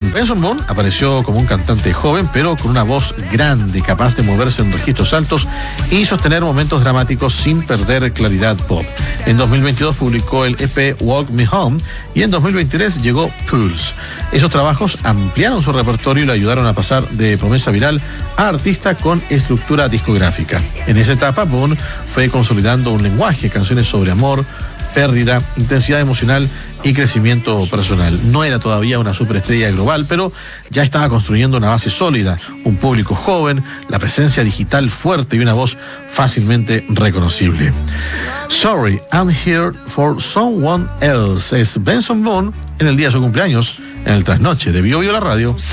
Benson Boone apareció como un cantante joven, pero con una voz grande, capaz de moverse en registros altos y sostener momentos dramáticos sin perder claridad pop. En 2022 publicó el EP Walk Me Home y en 2023 llegó Pulse. Esos trabajos ampliaron su repertorio y lo ayudaron a pasar de promesa viral a artista con estructura discográfica. En esa etapa, Boone fue consolidando un lenguaje, canciones sobre amor, pérdida, intensidad emocional y crecimiento personal. No era todavía una superestrella global, pero ya estaba construyendo una base sólida, un público joven, la presencia digital fuerte y una voz fácilmente reconocible. Sorry, I'm Here for Someone Else es Benson Boone en el día de su cumpleaños, en el trasnoche de Bio Bio la radio.